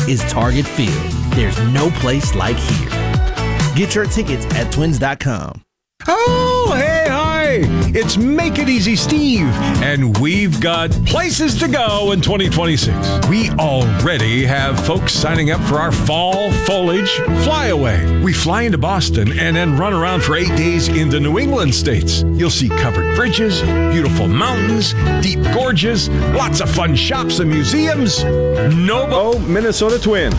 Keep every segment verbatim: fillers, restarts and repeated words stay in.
is Target Field. There's no place like here. Get your tickets at twins dot com. Oh, hey, hi! It's Make It Easy Steve, and we've got places to go in twenty twenty-six. We already have folks signing up for our fall foliage flyaway. We fly into Boston and then run around for eight days in the New England states. You'll see covered bridges, beautiful mountains, deep gorges, lots of fun shops and museums. No, oh, Minnesota Twins.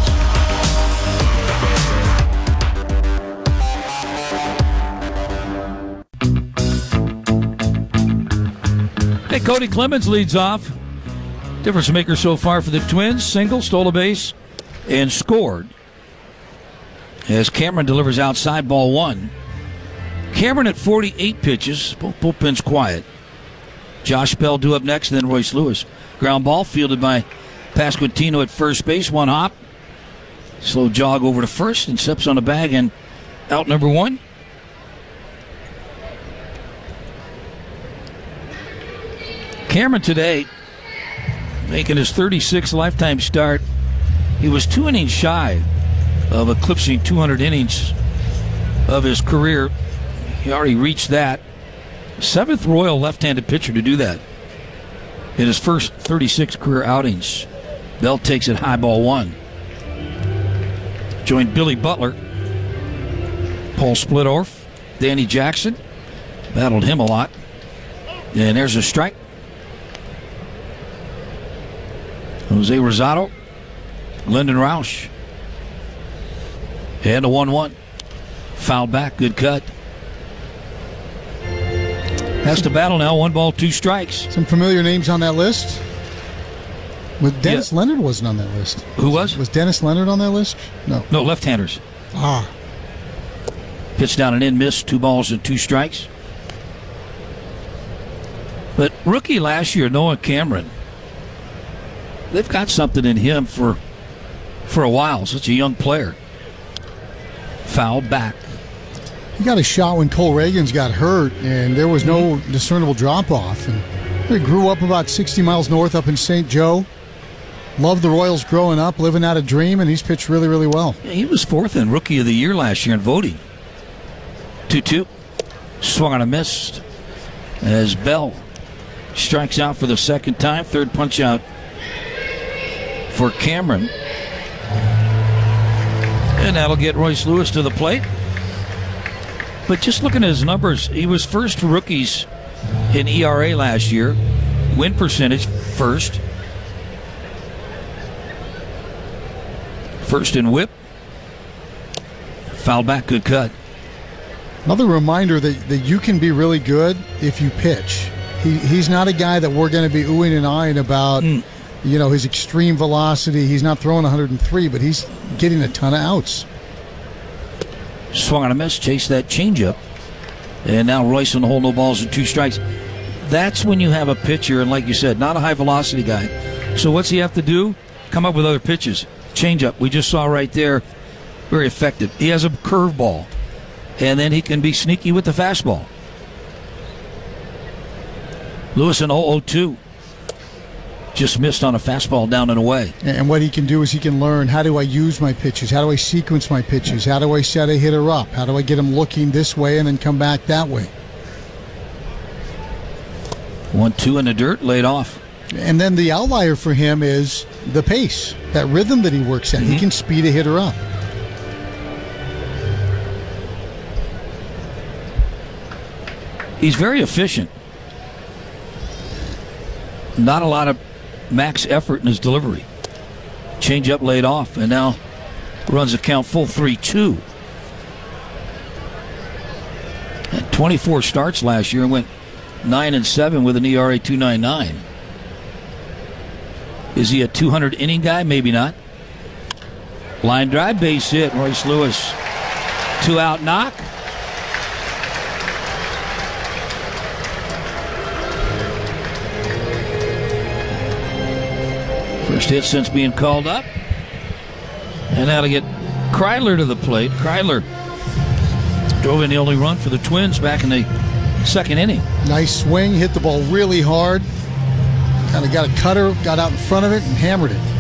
Hey, Cody Clemens leads off. Difference maker so far for the Twins. Single, stole a base, and scored. As Cameron delivers outside ball one. Cameron at forty-eight pitches. Both bullpens quiet. Josh Bell due up next, and then Royce Lewis. Ground ball fielded by Pasquantino at first base. One hop. Slow jog over to first and steps on the bag and out number one. Cameron today making his thirty-sixth lifetime start. He was two innings shy of eclipsing two hundred innings of his career. He already reached that. Seventh Royal left-handed pitcher to do that in his first thirty-six career outings. Bell takes it high, ball one. Joined Billy Butler, Paul Splittorff, Danny Jackson. Battled him a lot. And there's a strike. Jose Rosado, Lyndon Roush. And a one one. Fouled back, good cut. Has to battle now, one ball, two strikes. Some familiar names on that list. With Dennis yeah. Leonard wasn't on that list. Who was? Was Dennis Leonard on that list? No. No, left-handers. Ah. Pitch down and in, missed, two balls and two strikes. But rookie last year, Noah Cameron, they've got something in him for for a while. Such a young player. Fouled back. He got a shot when Cole Reagans got hurt, and there was no discernible drop-off. And he grew up about sixty miles north up in Saint Joe. Loved the Royals growing up, living out a dream, and he's pitched really, really well. Yeah, he was fourth in Rookie of the Year last year in voting. two two. Swung on a miss as Bell strikes out for the second time. Third punch out for Cameron. And that'll get Royce Lewis to the plate. But just looking at his numbers, he was first for rookies in E R A last year. Win percentage, first. First in whip. Foul back, good cut. Another reminder that, that you can be really good if you pitch. He, he's not a guy that we're going to be oohing and eyeing about, mm. you know, his extreme velocity. He's not throwing one hundred three, but he's getting a ton of outs. Swung on a miss, chased that changeup. And now Royce in the hole, no balls and two strikes. That's when you have a pitcher, and like you said, not a high-velocity guy. So what's he have to do? Come up with other pitches. Changeup, we just saw right there, very effective. He has a curveball, and then he can be sneaky with the fastball. Lewis in oh oh two. Just missed on a fastball down and away. And what he can do is he can learn, how do I use my pitches? How do I sequence my pitches? How do I set a hitter up? How do I get him looking this way and then come back that way? One two in the dirt, laid off. And then the outlier for him is the pace, that rhythm that he works at. Mm-hmm. He can speed a hitter up. He's very efficient. Not a lot of max effort in his delivery. Change up, laid off, and now runs the count full three two. Had twenty-four starts last year and went nine and seven with an E R A two ninety-nine. Is he a two hundred inning guy? Maybe not. Line drive, base hit. Royce Lewis, two out knock. First hit since being called up. And now to get Kreidler to the plate. Kreidler drove in the only run for the Twins back in the second inning. Nice swing, hit the ball really hard. Kind of got a cutter, got out in front of it, and hammered it.